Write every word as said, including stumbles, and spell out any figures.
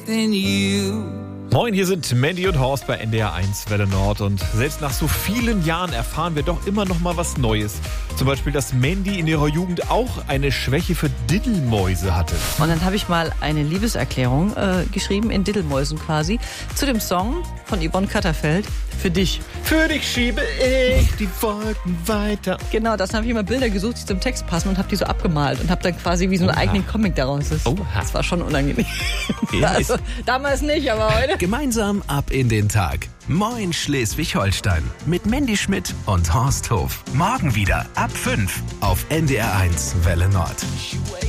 than you. Moin, hier sind Mandy und Horst bei N D R eins Welle Nord und selbst nach so vielen Jahren erfahren wir doch immer noch mal was Neues. Zum Beispiel, dass Mandy in ihrer Jugend auch eine Schwäche für Diddelmäuse hatte. Und dann habe ich mal eine Liebeserklärung äh, geschrieben, in Diddelmäusen quasi, zu dem Song von Yvonne Katterfeld, Für dich. Für dich schiebe ich die Wolken weiter. Genau, das habe ich immer Bilder gesucht, die zum Text passen und habe die so abgemalt und habe dann quasi wie so einen Oha. eigenen Comic daraus. Das, Oha. das war schon unangenehm. Ja, Also, ist- damals nicht, aber heute. Gemeinsam ab in den Tag. Moin Schleswig-Holstein. Mit Mandy Schmidt und Horst Hof. Morgen wieder ab fünf auf N D R eins Welle Nord.